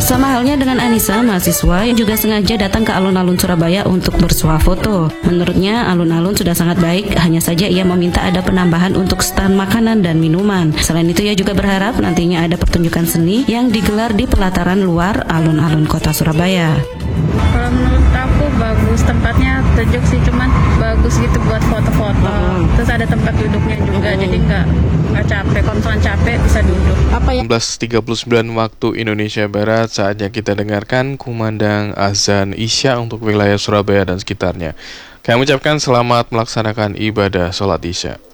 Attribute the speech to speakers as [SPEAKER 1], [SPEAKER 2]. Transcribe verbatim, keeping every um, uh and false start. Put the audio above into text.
[SPEAKER 1] Sama halnya dengan Anissa, mahasiswa yang juga sengaja datang ke alun-alun Surabaya untuk bersuah foto. Menurutnya, alun-alun sudah sangat baik, hanya saja ia meminta ada penambahan untuk stand makanan dan minuman. Selain itu, ia juga berharap nantinya ada pertunjukan seni yang digelar di pelataran luar alun-alun kota Surabaya.
[SPEAKER 2] Kalau menurut aku bagus, tempatnya sejuk sih, cuman bagus gitu buat foto-foto. Hmm. Terus ada tempat duduknya juga, hmm. jadi nggak nggak capek. Kalau misalnya capek bisa duduk. Apa ya?
[SPEAKER 3] enam belas tiga puluh sembilan waktu Indonesia Barat, saatnya kita dengarkan kumandang azan Isya untuk wilayah Surabaya dan sekitarnya. Kami ucapkan selamat melaksanakan ibadah sholat Isya.